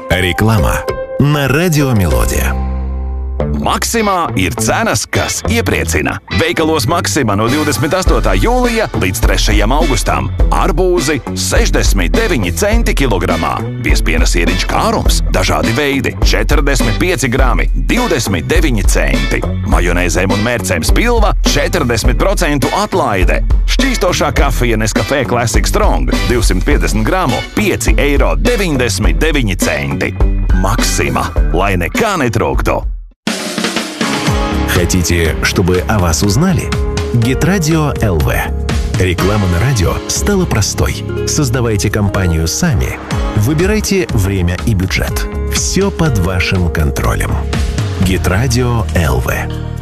Reklama на Радио Мелодия. Maksimā ir cenas, kas iepriecina. Veikalos Maksimā no 28. jūlija līdz 3. augustam. Arbūzi 69 centi kilogramā. Biespiena sieriņš kārums, dažādi veidi 45 grami, 29 centi. Majonēzēm un mērcēm spilva 40% atlaide. Šķīstošā kafija Nescafé Classic Strong 250 gramu 5,99 €. Maksimā, lai nekā netrūktu. Хотите, чтобы о вас узнали? Гитрадио ЛВ. Реклама на радио стала простой. Создавайте компанию сами. Выбирайте время и бюджет. Все под вашим контролем. Гитрадио ЛВ.